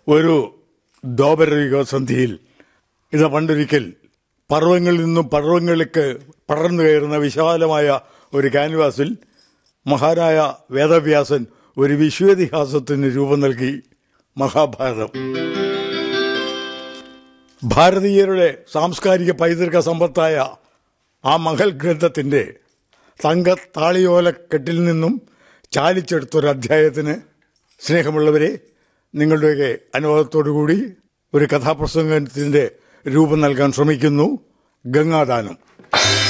ഒരു ദ്വാപരയുഗസന്ധിയിൽ ഇത് പണ്ടൊരിക്കൽ പർവ്വങ്ങളിൽ നിന്നും പർവ്വങ്ങളിലേക്ക് പടർന്നു കയറുന്ന വിശാലമായ ഒരു ക്യാൻവാസിൽ മഹാനായ വേദവ്യാസൻ ഒരു വിശ്വേതിഹാസത്തിന് രൂപം നൽകി. മഹാഭാരതം ഭാരതീയരുടെ സാംസ്കാരിക പൈതൃക സമ്പത്തായ ആ മഹൽ ഗ്രന്ഥത്തിന്റെ തങ്കത്താളിയോലക്കെട്ടിൽ നിന്നും ചാലിച്ചെടുത്തൊരധ്യായത്തിന് സ്നേഹമുള്ളവരെ, നിങ്ങളുടെയൊക്കെ അനുവാദത്തോടുകൂടി ഒരു കഥാപ്രസംഗത്തിന്റെ രൂപം നൽകാൻ ശ്രമിക്കുന്നു. ഗംഗാദാനം.